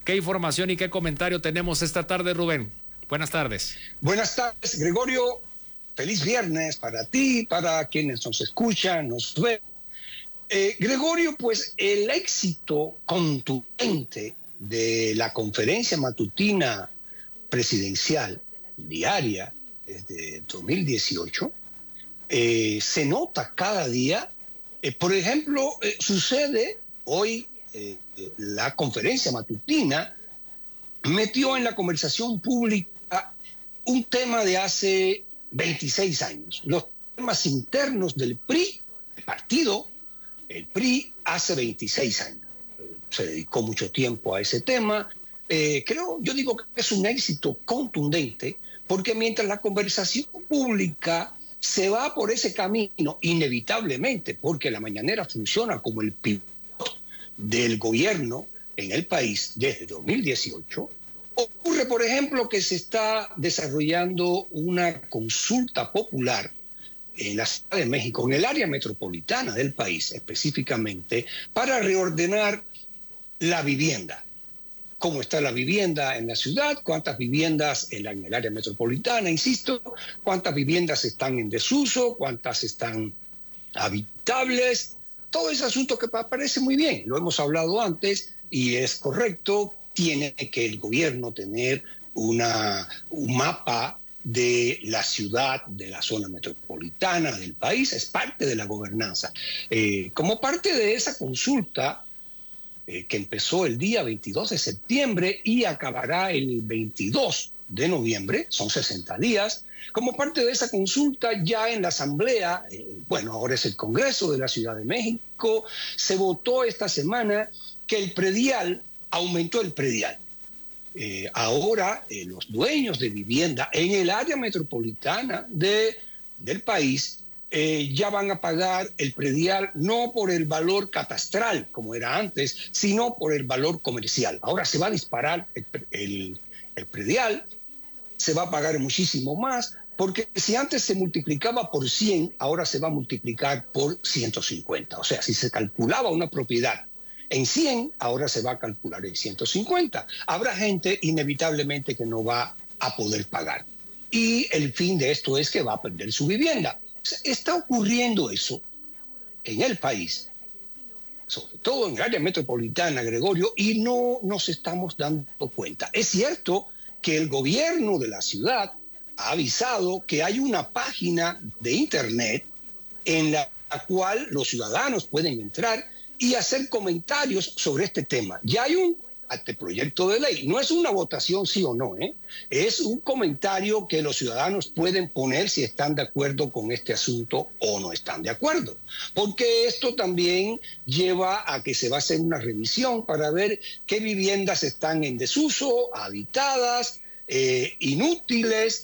¿Qué información y qué comentario tenemos esta tarde, Rubén? Buenas tardes. Buenas tardes, Gregorio. Feliz viernes para ti, para quienes nos escuchan, nos ven. Gregorio, pues el éxito contundente de la conferencia matutina presidencial diaria desde 2018 se nota cada día. Por ejemplo, sucede hoy la conferencia matutina metió en la conversación pública un tema de hace 26 años, los temas internos del PRI, el partido, el PRI hace 26 años. Se dedicó mucho tiempo a ese tema. Yo digo que es un éxito contundente, porque mientras la conversación pública se va por ese camino, inevitablemente, porque la mañanera funciona como el pivote del gobierno en el país desde 2018, ocurre, por ejemplo, que se está desarrollando una consulta popular en la Ciudad de México, en el área metropolitana del país específicamente, para reordenar la vivienda. ¿Cómo está la vivienda en la ciudad? ¿Cuántas viviendas en el área metropolitana? Insisto, ¿cuántas viviendas están en desuso? ¿Cuántas están habitables? Todo ese asunto que parece muy bien, lo hemos hablado antes y es correcto. Tiene que el gobierno tener un mapa de la ciudad, de la zona metropolitana del país, es parte de la gobernanza. Como parte de esa consulta, que empezó el día 22 de septiembre y acabará el 22 de noviembre, son 60 días, como parte de esa consulta ya en la Asamblea, ahora es el Congreso de la Ciudad de México, se votó esta semana que el predial, aumentó el predial. Ahora los dueños de vivienda en el área metropolitana del país ya van a pagar el predial no por el valor catastral como era antes, sino por el valor comercial. Ahora se va a disparar el predial, se va a pagar muchísimo más, porque si antes se multiplicaba por 100, ahora se va a multiplicar por 150. O sea, si se calculaba una propiedad en 100, ahora se va a calcular en 150. Habrá gente inevitablemente que no va a poder pagar. Y el fin de esto es que va a perder su vivienda. Está ocurriendo eso en el país, sobre todo en el área metropolitana, Gregorio, y no nos estamos dando cuenta. Es cierto que el gobierno de la ciudad ha avisado que hay una página de internet en la cual los ciudadanos pueden entrar y hacer comentarios sobre este tema. Ya hay un anteproyecto de ley, no es una votación sí o no, es un comentario que los ciudadanos pueden poner si están de acuerdo con este asunto o no están de acuerdo, porque esto también lleva a que se va a hacer una revisión para ver qué viviendas están en desuso, habitadas, inútiles,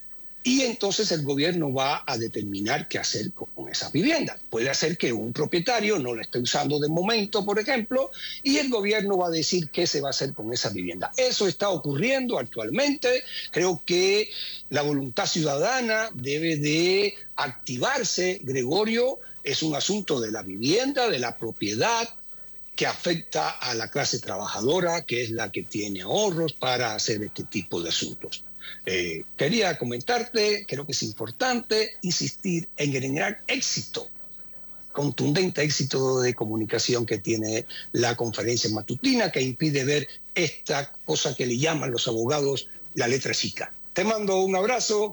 y entonces el gobierno va a determinar qué hacer con esas viviendas. Puede ser que un propietario no la esté usando de momento, por ejemplo, y el gobierno va a decir qué se va a hacer con esa vivienda. Eso está ocurriendo actualmente. Creo que la voluntad ciudadana debe de activarse, Gregorio. Es un asunto de la vivienda, de la propiedad, que afecta a la clase trabajadora, que es la que tiene ahorros para hacer este tipo de asuntos. Quería comentarte, creo que es importante insistir en generar éxito, contundente éxito de comunicación que tiene la conferencia matutina, que impide ver esta cosa que le llaman los abogados la letra chica. Te mando un abrazo,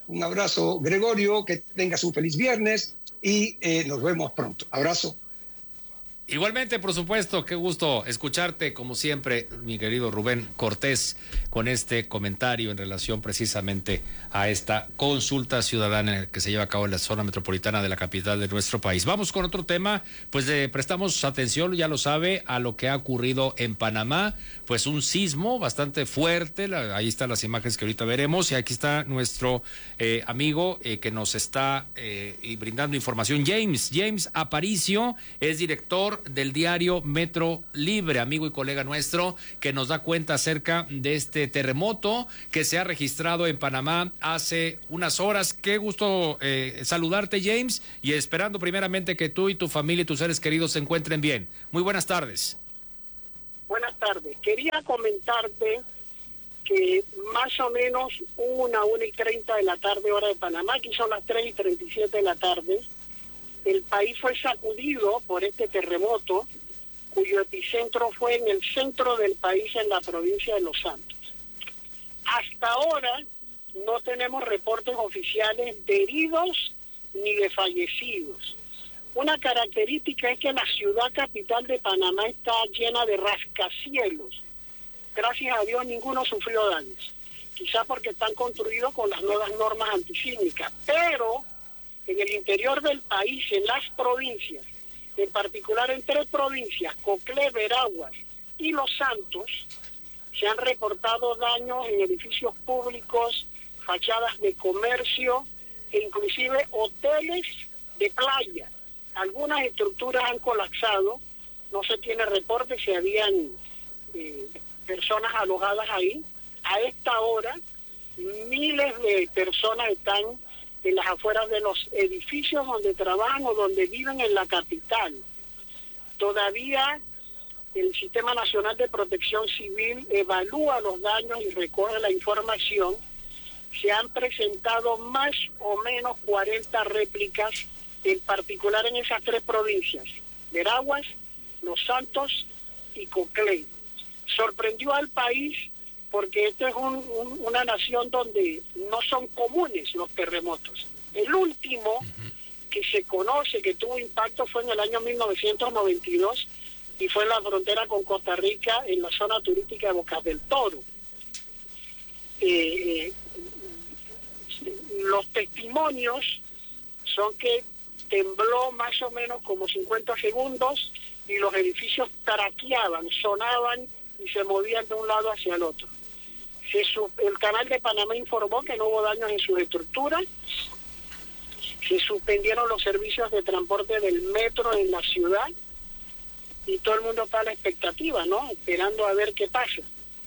Gregorio, que tengas un feliz viernes y nos vemos pronto. Abrazo. Igualmente, por supuesto, qué gusto escucharte, como siempre, mi querido Rubén Cortés, con este comentario en relación precisamente a esta consulta ciudadana que se lleva a cabo en la zona metropolitana de la capital de nuestro país. Vamos con otro tema, pues prestamos atención, ya lo sabe, a lo que ha ocurrido en Panamá, pues un sismo bastante fuerte, ahí están las imágenes que ahorita veremos, y aquí está nuestro amigo que nos está brindando información, James Aparicio, es director del diario Metro Libre, amigo y colega nuestro, que nos da cuenta acerca de este terremoto que se ha registrado en Panamá hace unas horas. Qué gusto saludarte, James, y esperando primeramente que tú y tu familia y tus seres queridos se encuentren bien. Muy buenas tardes. Buenas tardes. Quería comentarte que más o menos 1:30 de la tarde, hora de Panamá, aquí son las 3:37 de la tarde, el país fue sacudido por este terremoto, cuyo epicentro fue en el centro del país, en la provincia de Los Santos. Hasta ahora no tenemos reportes oficiales de heridos ni de fallecidos. Una característica es que la ciudad capital de Panamá está llena de rascacielos. Gracias a Dios ninguno sufrió daños, quizás porque están construidos con las nuevas normas antisísmicas, pero en el interior del país, en las provincias, en particular en 3 provincias, Coclé, Veraguas y Los Santos, se han reportado daños en edificios públicos, fachadas de comercio e inclusive hoteles de playa. Algunas estructuras han colapsado, no se tiene reporte si habían personas alojadas ahí. A esta hora, miles de personas están en las afueras de los edificios donde trabajan o donde viven en la capital. Todavía el Sistema Nacional de Protección Civil evalúa los daños y recoge la información. Se han presentado más o menos 40 réplicas, en particular en esas 3 provincias, Veraguas, Los Santos y Coclé. Sorprendió al país porque esta es una nación donde no son comunes los terremotos. El último que se conoce que tuvo impacto fue en el año 1992 y fue en la frontera con Costa Rica, en la zona turística de Bocas del Toro. Los testimonios son que tembló más o menos como 50 segundos y los edificios traqueaban, sonaban y se movían de un lado hacia el otro. El Canal de Panamá informó que no hubo daños en sus estructuras. Se suspendieron los servicios de transporte del metro en la ciudad y todo el mundo está a la expectativa, ¿no? Esperando a ver qué pasa.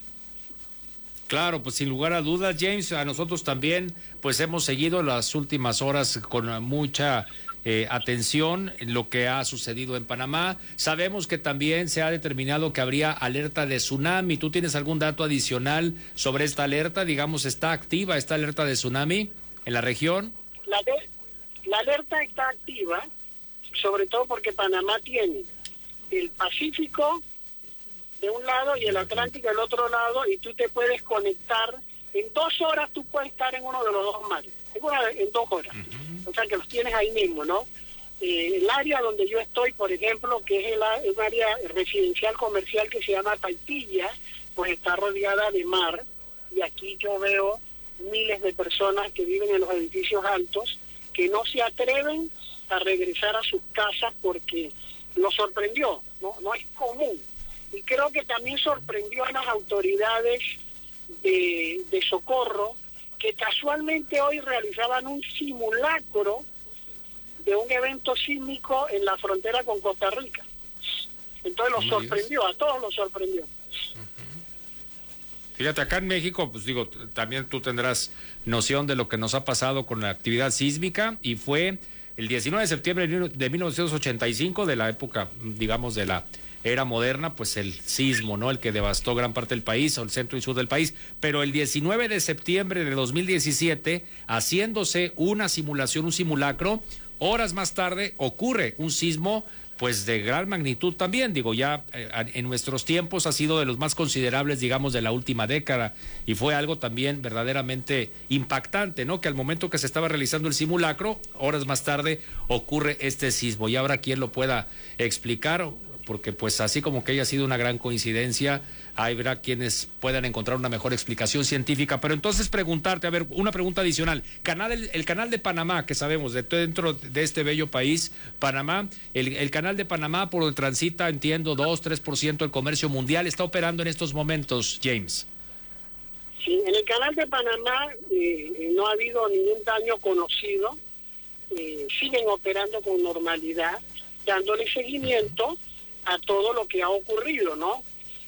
Claro, pues sin lugar a dudas, James, a nosotros también pues hemos seguido las últimas horas con mucha atención lo que ha sucedido en Panamá. Sabemos que también se ha determinado que habría alerta de tsunami. ¿Tú tienes algún dato adicional sobre esta alerta? Digamos, ¿está activa esta alerta de tsunami en la región? La alerta está activa, sobre todo porque Panamá tiene el Pacífico de un lado y el Atlántico del otro lado, y tú te puedes conectar. En 2 horas tú puedes estar en uno de los 2 mares, en 2 horas. O sea que los tienes ahí mismo, ¿no? El área donde yo estoy, por ejemplo, que es un área residencial comercial que se llama Paitilla, pues está rodeada de mar, y aquí yo veo miles de personas que viven en los edificios altos que no se atreven a regresar a sus casas porque los sorprendió, no es común. Y creo que también sorprendió a las autoridades de socorro, que casualmente hoy realizaban un simulacro de un evento sísmico en la frontera con Costa Rica. Entonces los sorprendió, a todos los sorprendió. Fíjate, acá en México, pues digo, también tú tendrás noción de lo que nos ha pasado con la actividad sísmica, y fue el 19 de septiembre de 1985, de la época, digamos, de la era moderna, pues el sismo, ¿no? El que devastó gran parte del país, o el centro y sur del país. Pero el 19 de septiembre de 2017, haciéndose una simulación, un simulacro, horas más tarde ocurre un sismo, pues de gran magnitud también. Digo, ya en nuestros tiempos ha sido de los más considerables, digamos, de la última década, y fue algo también verdaderamente impactante, ¿no? Que al momento que se estaba realizando el simulacro, horas más tarde ocurre este sismo. Y ahora, ¿quién lo pueda explicar? Porque pues así como que haya sido una gran coincidencia, habrá quienes puedan encontrar una mejor explicación científica. Pero entonces preguntarte, a ver, una pregunta adicional. El canal de Panamá, que sabemos, dentro de este bello país, Panamá, el canal de Panamá por donde transita, entiendo, 2-3% del comercio mundial, ¿está operando en estos momentos, James? Sí, en el canal de Panamá no ha habido ningún daño conocido. Siguen operando con normalidad, dándole seguimiento a todo lo que ha ocurrido, ¿no?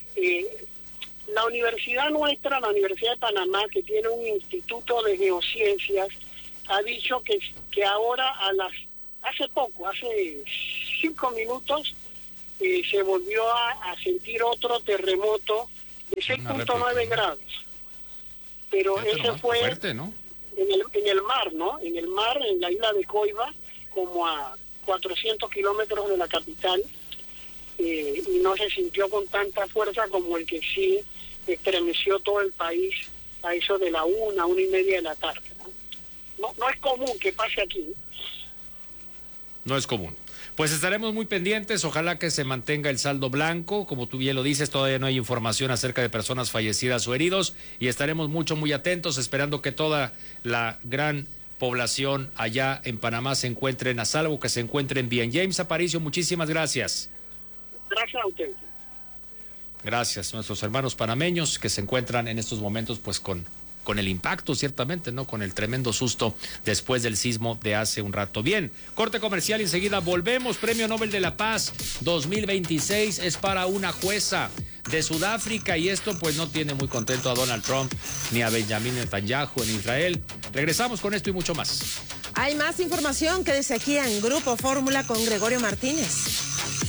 La universidad nuestra, la Universidad de Panamá, que tiene un instituto de geociencias, ha dicho que ahora hace 5 minutos, se volvió a sentir otro terremoto de 6.9 grados. Pero ese fue fuerte, ¿no? en el mar, ¿no? En el mar, en la isla de Coiba, como a 400 kilómetros de la capital, y no se sintió con tanta fuerza como el que sí estremeció todo el país a eso de la 1:30 de la tarde, ¿no? No es común que pase aquí. No es común. Pues estaremos muy pendientes, ojalá que se mantenga el saldo blanco, como tú bien lo dices, todavía no hay información acerca de personas fallecidas o heridos y estaremos muy atentos, esperando que toda la gran población allá en Panamá se encuentren a salvo, que se encuentren bien. James Aparicio, muchísimas gracias. Gracias a ustedes. Gracias, nuestros hermanos panameños que se encuentran en estos momentos pues con el impacto, ciertamente, ¿no? Con el tremendo susto después del sismo de hace un rato. Bien, corte comercial y enseguida volvemos. Premio Nobel de la Paz 2026 es para una jueza de Sudáfrica y esto pues no tiene muy contento a Donald Trump ni a Benjamin Netanyahu en Israel. Regresamos con esto y mucho más. Hay más información, quédese aquí en Grupo Fórmula con Gregorio Martínez.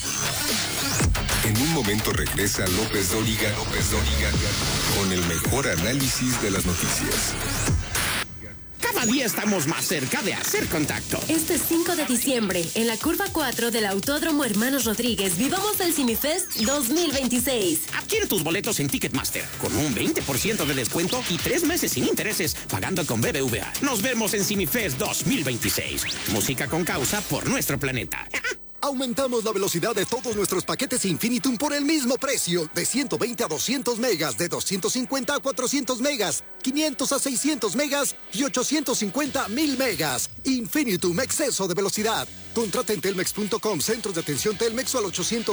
En un momento regresa López Dóriga con el mejor análisis de las noticias. Cada día estamos más cerca de hacer contacto. Este 5 de diciembre, en la curva 4 del Autódromo Hermanos Rodríguez, vivamos el CineFest 2026. Adquiere tus boletos en Ticketmaster con un 20% de descuento y 3 meses sin intereses pagando con BBVA. Nos vemos en CineFest 2026. Música con causa por nuestro planeta. Aumentamos la velocidad de todos nuestros paquetes Infinitum por el mismo precio, de 120 a 200 megas, de 250 a 400 megas, 500 a 600 megas y 850 a 1000 megas. Infinitum, exceso de velocidad. Contrata en telmex.com, centros de atención Telmex o al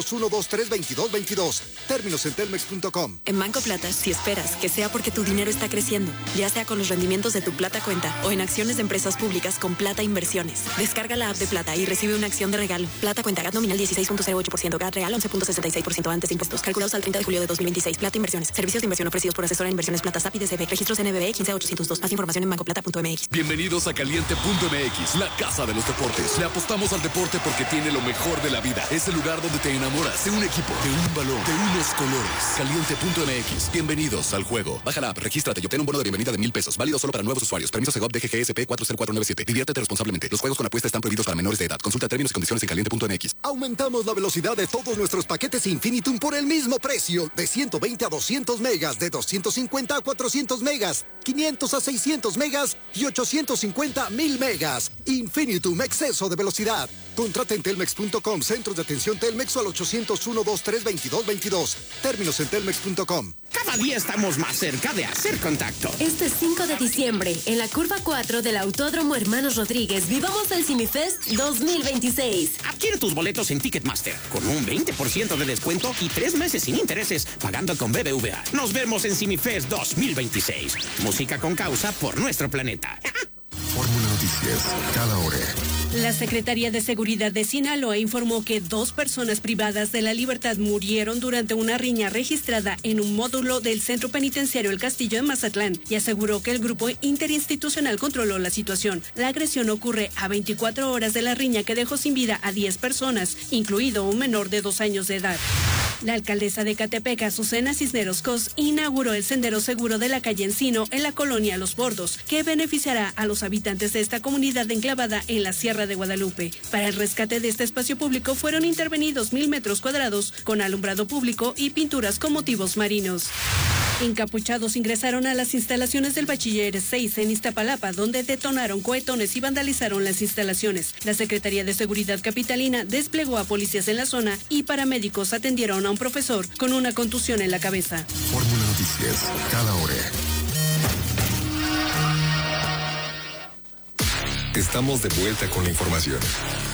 801-232-2222. Términos en telmex.com. En Banco Plata, si esperas que sea porque tu dinero está creciendo, ya sea con los rendimientos de tu Plata Cuenta o en acciones de empresas públicas con Plata Inversiones. Descarga la app de Plata y recibe una acción de regalo. Plata Cuenta, GAT nominal 16.08%, GAT real 11.66% antes de impuestos. Calculados al 30 de julio de 2026. Plata Inversiones. Servicios de inversión ofrecidos por Asesora de Inversiones Plata SAP y DCB. Registros NBE 15802. Más información en bancoplata.mx. Bienvenidos a Caliente.mx, la casa de los deportes. Le apostamos al deporte porque tiene lo mejor de la vida. Es el lugar donde te enamoras de un equipo, de un balón, de unos colores. Caliente.mx. Bienvenidos al juego. Baja la app, regístrate y obtén un bono de bienvenida de $1,000. Válido solo para nuevos usuarios. Permiso Segov DGGSP 40497. Diviértete responsablemente. Los juegos con apuesta están prohibidos para menores de edad. Consulta términos y condiciones en Caliente.mx. Aumentamos la velocidad de todos nuestros paquetes Infinitum por el mismo precio, de 120 a 200 megas, de 250 a 400 megas, 500 a 600 megas y 850 a 1000 megas. Infinitum, exceso de velocidad. Contrata en telmex.com, centros de atención Telmex o al 801-232-2222. Términos en telmex.com. Cada día estamos más cerca de hacer contacto. Este 5 de diciembre, en la curva 4 del Autódromo Hermanos Rodríguez, vivamos el CineFest 2026. Adquiere tus boletos en Ticketmaster con un 20% de descuento y 3 meses sin intereses pagando con BBVA. Nos vemos en CineFest 2026. Música con causa por nuestro planeta. Fórmula Noticias, cada hora. La Secretaría de Seguridad de Sinaloa informó que 2 personas privadas de la libertad murieron durante una riña registrada en un módulo del Centro Penitenciario El Castillo de Mazatlán y aseguró que el grupo interinstitucional controló la situación. La agresión ocurre a 24 horas de la riña que dejó sin vida a 10 personas, incluido un menor de 2 años de edad. La alcaldesa de Catepec, Azucena Cisneros Cos, inauguró el sendero seguro de la calle Encino en la colonia Los Bordos, que beneficiará a los habitantes de esta comunidad enclavada en la Sierra de Guadalupe. Para el rescate de este espacio público fueron intervenidos 1000 metros cuadrados con alumbrado público y pinturas con motivos marinos. Encapuchados ingresaron a las instalaciones del Bachiller 6 en Iztapalapa, donde detonaron cohetones y vandalizaron las instalaciones. La Secretaría de Seguridad Capitalina desplegó a policías en la zona y paramédicos atendieron a un profesor con una contusión en la cabeza. Fórmula Noticias, cada hora. Estamos de vuelta con la información.